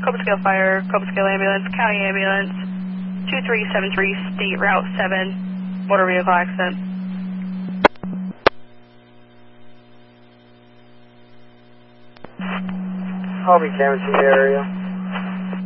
Cobra Scale Fire, Cobra Scale Ambulance, County Ambulance, 2373, State Route 7, motor vehicle accident. I'll be canvassing the area.